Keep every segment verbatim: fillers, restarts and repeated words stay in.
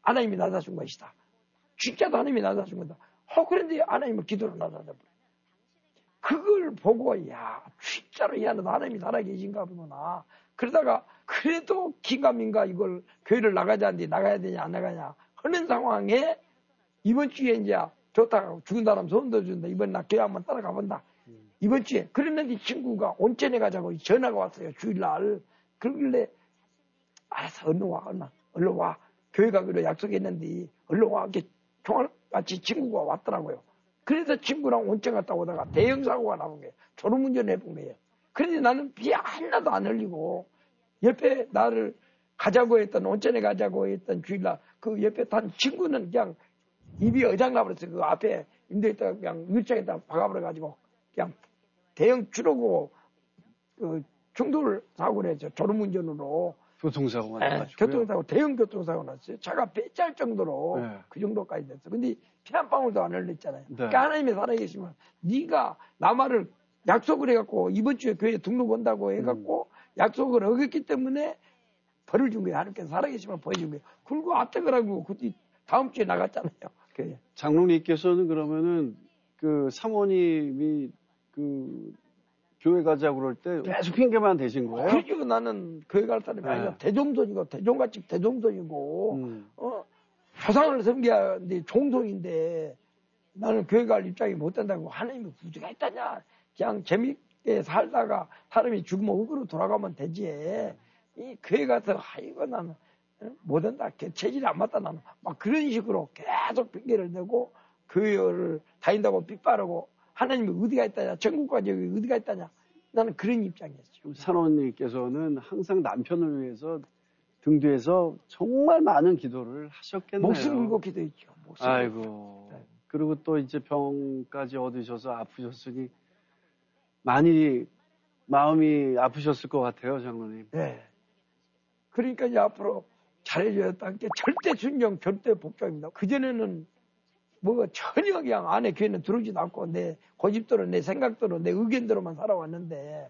하나님이 낮아준 것이다. 진짜도 하나님이 낮아준 거다. 어, 그런데 하나님은 기도로 낮아져. 그걸 보고, 야, 진짜로 이 안에 하나님이 살아계신가 보구나. 그러다가, 그래도 긴가민가 이걸 교회를 나가자는데 나가야 되냐, 안 나가냐 하는 상황에 이번 주에 이제 좋다, 죽은 사람 소원도 준다. 이번 나 교회 한번 따라가 본다. 이번 주에. 그랬는데 친구가 온천에 가자고 전화가 왔어요. 주일날. 그러길래, 알았어, 얼른 와, 얼른, 얼른 와. 교회 가기로 약속했는데, 얼른 와. 이렇게 총알같이 친구가 왔더라고요. 그래서 친구랑 온천 갔다 오다가 대형 사고가 나온 거예요. 졸음운전 해본 거예요. 그런데 나는 비 하나도 안 흘리고, 옆에 나를 가자고 했던, 온천에 가자고 했던 주일날, 그 옆에 탄 친구는 그냥 입이 어장나버렸어요. 그 앞에 임대했다가 그냥 일장에다 박아버려가지고, 그냥 대형 주로고, 그, 충돌 사고를 했죠. 졸음운전으로. 교통사고가 네, 나가지고. 교통사고, 대형 교통사고 났어요. 차가 빼짤 정도로 네. 그 정도까지 됐어. 근데 피 한 방울도 안 흘렸잖아요. 네. 그러니까 하나님이 살아계시면 네가 나 말을 약속을 해갖고 이번 주에 교회 등록 온다고 해갖고 음. 약속을 어겼기 때문에 벌을 준 거예요. 하나님께서 살아계시면 보여준 거예요. 그리고 앞에 거라고 그 다음 주에 나갔잖아요. 교회. 장로님께서는 그러면은 그 사모님이 그 교회 가자고 그럴 때 계속 핑계만 대신 거예요? 그렇죠. 나는 교회 갈 사람이 네. 아니라 대종손이고 대종같이 대종손이고 음. 어, 조상을 섬겨야 하는데 종손인데 나는 교회 갈 입장이 못 된다고. 하나님이 부지가 있다냐. 그냥 재밌게 살다가 사람이 죽으면 흙으로 돌아가면 되지. 이 교회 가서 아이고 나는 못 된다. 체질이 안 맞다. 나는 막 그런 식으로 계속 핑계를 대고 교회를 다닌다고 삐빠르고 하나님이 어디가 있다냐. 천국까지 여기 어디가 있다냐. 나는 그런 입장이었죠. 산호님께서는 항상 남편을 위해서 등 뒤에서 정말 많은 기도를 하셨겠네요. 목숨 걸고 기도했죠. 목숨 아이고. 네. 그리고 또 이제 병까지 얻으셔서 아프셨으니 많이 마음이 아프셨을 것 같아요, 장로님. 네. 그러니까 이제 앞으로 잘해줘야겠다는 게 절대 순종, 절대 복종입니다. 그전에는 뭐 전혀 그냥 안에 교회는 들어오지도 않고 내 고집대로, 내 생각대로, 내 의견대로만 살아왔는데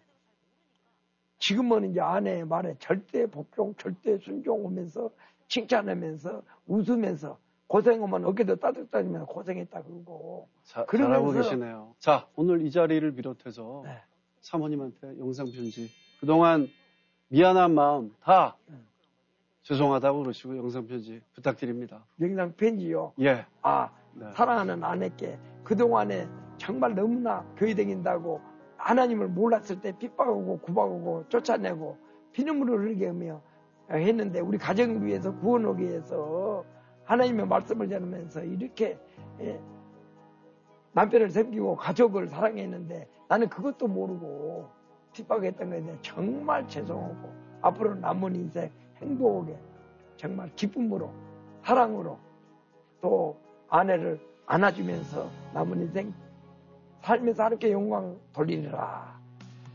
지금은 이제 아내의 말에 절대 복종, 절대 순종 오면서 칭찬하면서 웃으면서 고생하면 어깨도 따뜻하면 고생했다 그러고. 자, 잘하고 계시네요. 자, 오늘 이 자리를 비롯해서 네. 사모님한테 영상편지 그동안 미안한 마음 다 네. 죄송하다고 그러시고 영상편지 부탁드립니다. 영상편지요? 예. 아, 네. 사랑하는 아내께 그동안에 정말 너무나 교회 다닌다고 하나님을 몰랐을 때 핍박하고 구박하고 쫓아내고 피눈물을 흘리게 하며 했는데 우리 가정을 위해서 구원하기 위해서 하나님의 말씀을 전하면서 이렇게 예, 남편을 섬기고 가족을 사랑했는데 나는 그것도 모르고 핍박했던 거에 대해 정말 죄송하고 앞으로 남은 인생 행복하게 정말 기쁨으로 사랑으로 또 아내를 안아주면서 남은 인생 살면서 하나님께 영광 돌리리라.